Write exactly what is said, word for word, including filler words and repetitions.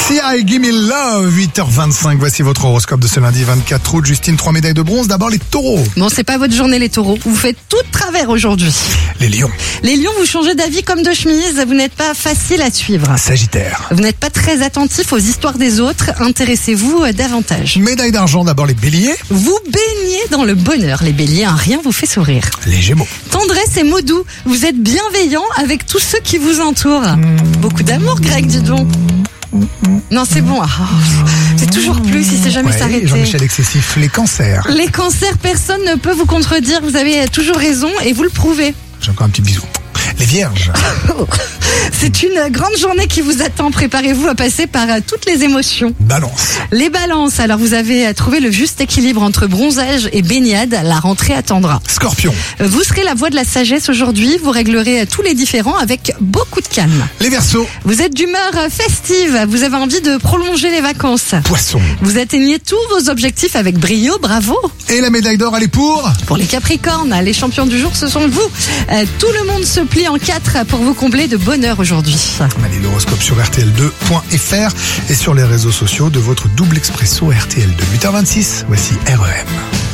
Sia et Gimme Love, huit heures vingt-cinq. Voici votre horoscope de ce lundi vingt-quatre août. Justine, trois médailles de bronze. D'abord les taureaux. Bon, c'est pas votre journée les taureaux. Vous faites tout de travers aujourd'hui. Les lions. Les lions, vous changez d'avis comme de chemise. Vous n'êtes pas facile à suivre. Sagittaire. Vous n'êtes pas très attentif aux histoires des autres. Intéressez-vous davantage. Médaille d'argent. D'abord les béliers. Vous baignez dans le bonheur. Les béliers, un rien vous fait sourire. Les gémeaux. Tendresse et mots doux. Vous êtes bienveillant avec tous ceux qui vous entourent. Mmh. Beaucoup d'amour, Greg, dis donc. Non, c'est bon. Oh, c'est toujours plus, il sait jamais ouais, s'arrêter. Jean-Michel excessif. Les cancers. Les cancers, personne ne peut vous contredire. Vous avez toujours raison et vous le prouvez. J'ai encore un petit bisou. Les vierges. C'est une grande journée qui vous attend. Préparez-vous à passer par toutes les émotions. Balance. Les balances. Alors vous avez trouvé le juste équilibre entre bronzage et baignade. La rentrée attendra. Scorpion. Vous serez la voix de la sagesse aujourd'hui. Vous réglerez tous les différends avec beaucoup de calme. Les verseaux. Vous êtes d'humeur festive. Vous avez envie de prolonger les vacances. Poisson. Vous atteignez tous vos objectifs avec brio. Bravo. Et la médaille d'or, elle est pour Pour les Capricornes, les champions du jour, ce sont vous. Euh, tout le monde se plie en quatre pour vous combler de bonheur aujourd'hui. Allez, l'horoscope sur R T L deux point F R et sur les réseaux sociaux de votre double expresso R T L deux. huit heures vingt-six, voici R E M.